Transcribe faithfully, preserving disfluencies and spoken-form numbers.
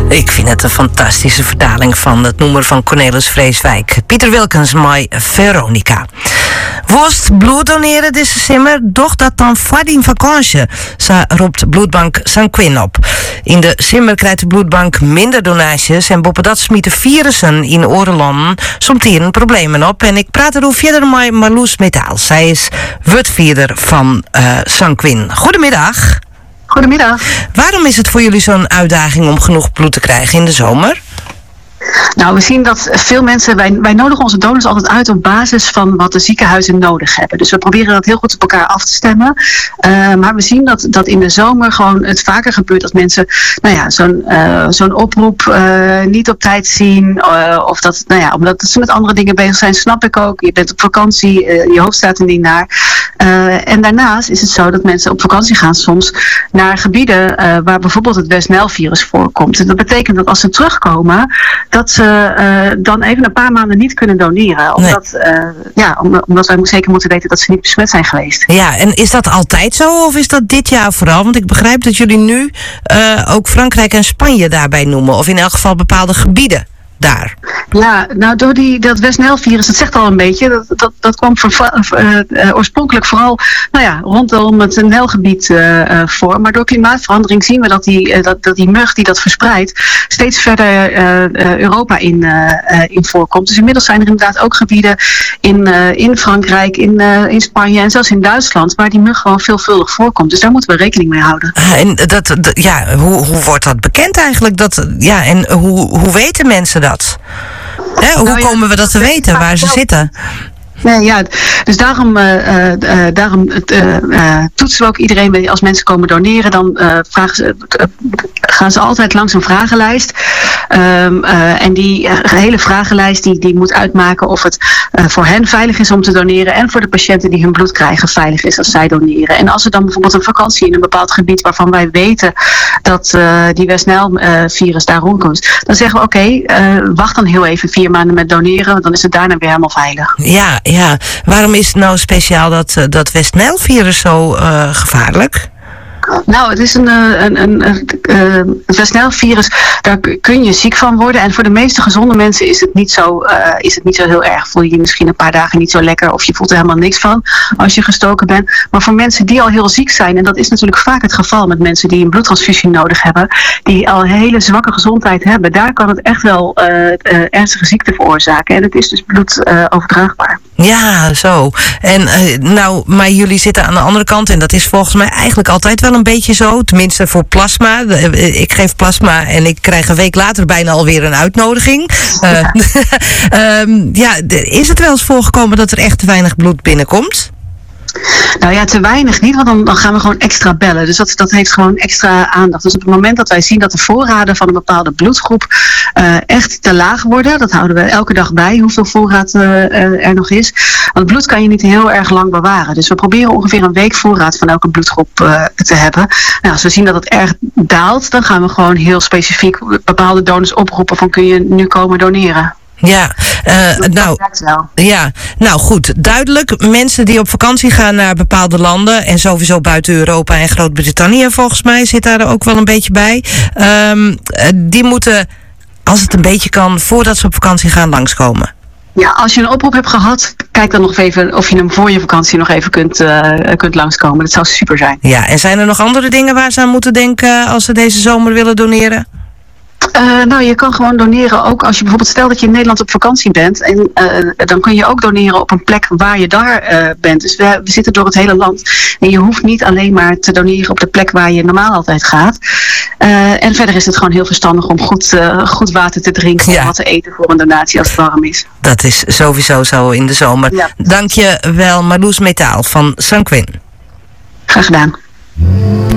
Ik vind het een fantastische vertaling van het nummer van Cornelis Vreeswijk. Pieter Wilkens, My Veronica. Worst bloed doneren deze simmer, doch dat dan vaak in vakantie. Zo roept bloedbank Sanquin op. In de simmer krijgt de bloedbank minder donaties en boven dat smieten virussen in oorlanden soms hier problemen op. En ik praat erover verder met Marloes Metaal. Zij is woordvoerder van uh, Sanquin. Goedemiddag. Goedemiddag. Waarom is het voor jullie zo'n uitdaging om genoeg bloed te krijgen in de zomer? Nou, we zien dat veel mensen, wij, wij nodigen onze donors altijd uit op basis van wat de ziekenhuizen nodig hebben. Dus we proberen dat heel goed op elkaar af te stemmen. Uh, maar we zien dat, dat in de zomer gewoon het vaker gebeurt dat mensen, nou ja, zo'n, uh, zo'n oproep uh, niet op tijd zien. Uh, of dat, nou ja, omdat ze met andere dingen bezig zijn, snap ik ook. Je bent op vakantie, uh, je hoofd staat er niet naar. Uh, en daarnaast is het zo dat mensen op vakantie gaan soms naar gebieden uh, waar bijvoorbeeld het West-Nijl-virus voorkomt. En dat betekent dat als ze terugkomen, dat ze uh, dan even een paar maanden niet kunnen doneren. Omdat, nee. uh, ja, omdat, omdat wij zeker moeten weten dat ze niet besmet zijn geweest. Ja, en is dat altijd zo of is dat dit jaar vooral? Want ik begrijp dat jullie nu uh, ook Frankrijk en Spanje daarbij noemen. Of in elk geval bepaalde gebieden daar. Ja, nou door die, dat West-Nijl-virus, dat zegt al een beetje, dat, dat, dat kwam voor, uh, uh, oorspronkelijk vooral nou ja, rondom het Nijlgebied uh, uh, voor. Maar door klimaatverandering zien we dat die, uh, dat, dat die mug die dat verspreidt steeds verder uh, uh, Europa in, uh, uh, in voorkomt. Dus inmiddels zijn er inderdaad ook gebieden in, uh, in Frankrijk, in, uh, in Spanje en zelfs in Duitsland waar die mug gewoon veelvuldig voorkomt. Dus daar moeten we rekening mee houden. Ah, en dat, dat, ja, hoe, hoe wordt dat bekend eigenlijk? Dat, ja, en hoe, hoe weten mensen dat? Hè, hoe nou ja, komen we dat te weten, waar ze zitten? Nee, ja, dus daarom, uh, uh, daarom uh, uh, toetsen we ook iedereen. Als mensen komen doneren, dan uh, vragen ze, uh, gaan ze altijd langs een vragenlijst. Um, uh, en die uh, hele vragenlijst die, die moet uitmaken of het uh, voor hen veilig is om te doneren en voor de patiënten die hun bloed krijgen veilig is als zij doneren. En als er dan bijvoorbeeld een vakantie in een bepaald gebied waarvan wij weten dat uh, die West-Nijl-virus daar rondkomt, dan zeggen we oké, okay, uh, wacht dan heel even vier maanden met doneren, want dan is het daarna weer helemaal veilig. Ja, ja. Waarom is het nou speciaal dat, dat West-Nijl-virus zo uh, gevaarlijk? Nou, het is een, een, een, een uh, het West-Nijl-virus, daar kun je ziek van worden. En voor de meeste gezonde mensen is het niet zo, uh, is het niet zo heel erg. Voel je je misschien een paar dagen niet zo lekker of je voelt er helemaal niks van als je gestoken bent. Maar voor mensen die al heel ziek zijn, en dat is natuurlijk vaak het geval met mensen die een bloedtransfusie nodig hebben, die al een hele zwakke gezondheid hebben, daar kan het echt wel uh, uh, ernstige ziekte veroorzaken. En het is dus bloedoverdraagbaar. Uh, ja, zo. En uh, nou, maar jullie zitten aan de andere kant en dat is volgens mij eigenlijk altijd wel een beetje zo, tenminste voor plasma. Ik geef plasma en ik krijg een week later bijna alweer een uitnodiging. Ja. Uh, um, ja, is het wel eens voorgekomen dat er echt te weinig bloed binnenkomt? Nou ja, te weinig niet, want dan, dan gaan we gewoon extra bellen. Dus dat, dat heeft gewoon extra aandacht. Dus op het moment dat wij zien dat de voorraden van een bepaalde bloedgroep uh, echt te laag worden, dat houden we elke dag bij, hoeveel voorraad uh, uh, er nog is. Want bloed kan je niet heel erg lang bewaren. Dus we proberen ongeveer een week voorraad van elke bloedgroep uh, te hebben. Nou, als we zien dat het erg daalt, dan gaan we gewoon heel specifiek bepaalde donors oproepen van kun je nu komen doneren. Ja, uh, nou, ja, nou goed, duidelijk. Mensen die op vakantie gaan naar bepaalde landen en sowieso buiten Europa en Groot-Brittannië volgens mij zit daar ook wel een beetje bij. Um, die moeten, als het een beetje kan, voordat ze op vakantie gaan langskomen. Ja, als je een oproep hebt gehad, kijk dan nog even of je hem voor je vakantie nog even kunt, uh, kunt langskomen. Dat zou super zijn. Ja, en zijn er nog andere dingen waar ze aan moeten denken als ze deze zomer willen doneren? Uh, nou, je kan gewoon doneren ook als je bijvoorbeeld, stel dat je in Nederland op vakantie bent. En uh, dan kun je ook doneren op een plek waar je daar uh, bent. Dus we, we zitten door het hele land. En je hoeft niet alleen maar te doneren op de plek waar je normaal altijd gaat. Uh, en verder is het gewoon heel verstandig om goed, uh, goed water te drinken. Ja. En wat te eten voor een donatie als het warm is. Dat is sowieso zo in de zomer. Ja. Dank je wel, Marloes Metaal van Sanquin. Graag gedaan.